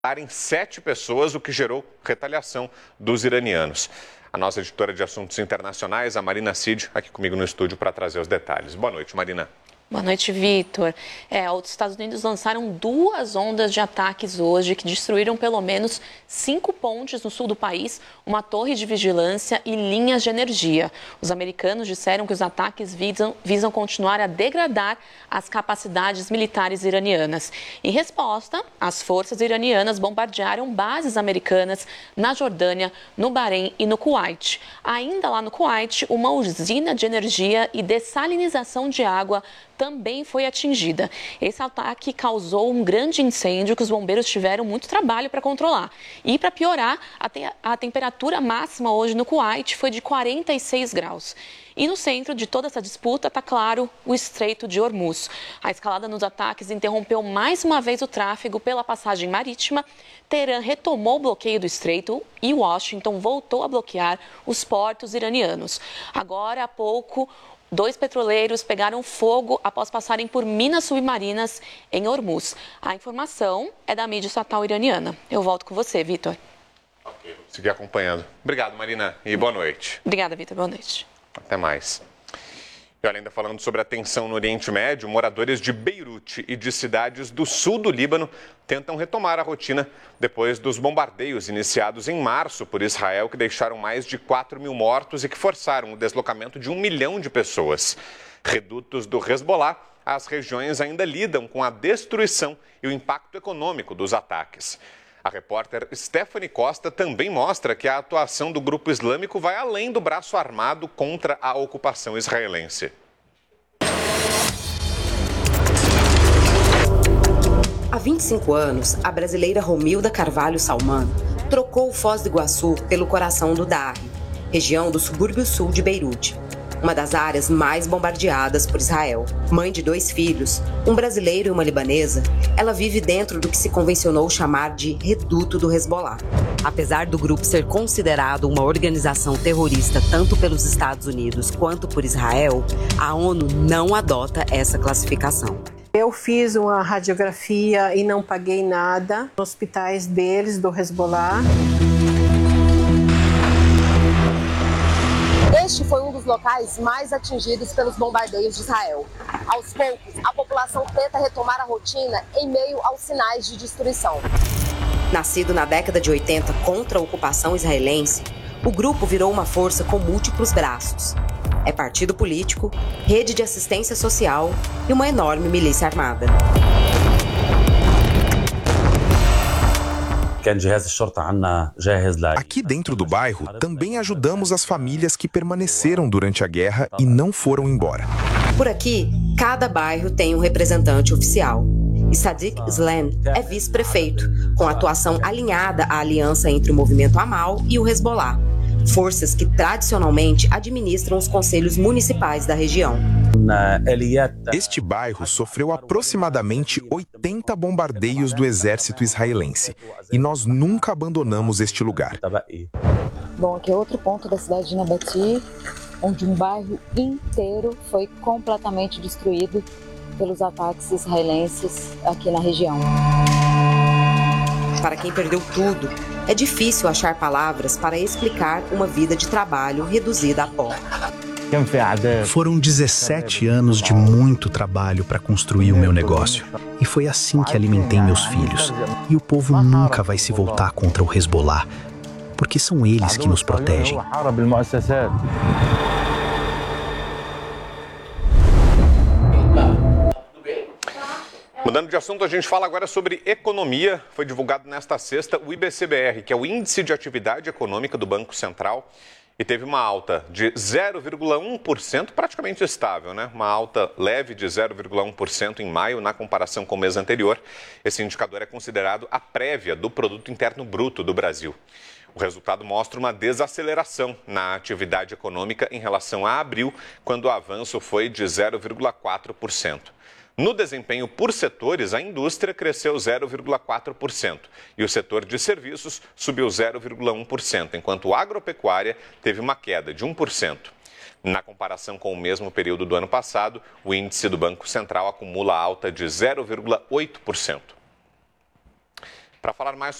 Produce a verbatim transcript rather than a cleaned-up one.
em sete pessoas, o que gerou retaliação dos iranianos. A nossa editora de assuntos internacionais, a Marina Cid, aqui comigo no estúdio para trazer os detalhes. Boa noite, Marina. Boa noite, Vitor. É, os Estados Unidos lançaram duas ondas de ataques hoje que destruíram pelo menos cinco pontes no sul do país, uma torre de vigilância e linhas de energia. Os americanos disseram que os ataques visam, visam continuar a degradar as capacidades militares iranianas. Em resposta, as forças iranianas bombardearam bases americanas na Jordânia, no Bahrein e no Kuwait. Ainda lá no Kuwait, uma usina de energia e dessalinização de água também foi atingida. Esse ataque causou um grande incêndio que os bombeiros tiveram muito trabalho para controlar. E para piorar, a, te a temperatura máxima hoje no Kuwait foi de quarenta e seis graus. E no centro de toda essa disputa está, claro, o Estreito de Hormuz. A escalada nos ataques interrompeu mais uma vez o tráfego pela passagem marítima. Teherã retomou o bloqueio do estreito e Washington voltou a bloquear os portos iranianos. Agora há pouco, dois petroleiros pegaram fogo após passarem por minas submarinas em Hormuz. A informação é da mídia estatal iraniana. Eu volto com você, Vitor. Ok, vou seguir acompanhando. Obrigado, Marina, e boa noite. Obrigada, Vitor. Boa noite. Até mais. E olha, ainda falando sobre a tensão no Oriente Médio, moradores de Beirute e de cidades do sul do Líbano tentam retomar a rotina depois dos bombardeios iniciados em março por Israel, que deixaram mais de quatro mil mortos e que forçaram o deslocamento de um milhão de pessoas. Redutos do Hezbollah, as regiões ainda lidam com a destruição e o impacto econômico dos ataques. A repórter Stephanie Costa também mostra que a atuação do grupo islâmico vai além do braço armado contra a ocupação israelense. Há vinte e cinco anos, a brasileira Romilda Carvalho Salman trocou o Foz do Iguaçu pelo coração do Darre, região do subúrbio sul de Beirute, uma das áreas mais bombardeadas por Israel. Mãe de dois filhos, um brasileiro e uma libanesa, ela vive dentro do que se convencionou chamar de reduto do Hezbollah. Apesar do grupo ser considerado uma organização terrorista tanto pelos Estados Unidos quanto por Israel, a ONU não adota essa classificação. Eu fiz uma radiografia e não paguei nada nos hospitais deles, do Hezbollah. Este foi um dos locais mais atingidos pelos bombardeios de Israel. Aos poucos, a população tenta retomar a rotina em meio aos sinais de destruição. Nascido na década de oitenta contra a ocupação israelense, o grupo virou uma força com múltiplos braços. É partido político, rede de assistência social e uma enorme milícia armada. Aqui dentro do bairro, também ajudamos as famílias que permaneceram durante a guerra e não foram embora. Por aqui, cada bairro tem um representante oficial. E Sadiq Islam é vice-prefeito, com atuação alinhada à aliança entre o movimento Amal e o Hezbollah, forças que tradicionalmente administram os conselhos municipais da região. Este bairro sofreu aproximadamente oitenta bombardeios do exército israelense e nós nunca abandonamos este lugar. Bom, aqui é outro ponto da cidade de Nabati, onde um bairro inteiro foi completamente destruído pelos ataques israelenses aqui na região. Para quem perdeu tudo, é difícil achar palavras para explicar uma vida de trabalho reduzida a pó. Foram dezessete anos de muito trabalho para construir o meu negócio. E foi assim que alimentei meus filhos. E o povo nunca vai se voltar contra o Hezbollah, porque são eles que nos protegem. Mudando de assunto, a gente fala agora sobre economia. Foi divulgado nesta sexta o I B C B R, que é o Índice de Atividade Econômica do Banco Central, e teve uma alta de zero vírgula um por cento, praticamente estável, né? Uma alta leve de zero vírgula um por cento em maio, na comparação com o mês anterior. Esse indicador é considerado a prévia do Produto Interno Bruto do Brasil. O resultado mostra uma desaceleração na atividade econômica em relação a abril, quando o avanço foi de zero vírgula quatro por cento. No desempenho por setores, a indústria cresceu zero vírgula quatro por cento e o setor de serviços subiu zero vírgula um por cento, enquanto a agropecuária teve uma queda de um por cento. Na comparação com o mesmo período do ano passado, o índice do Banco Central acumula alta de zero vírgula oito por cento. Para falar mais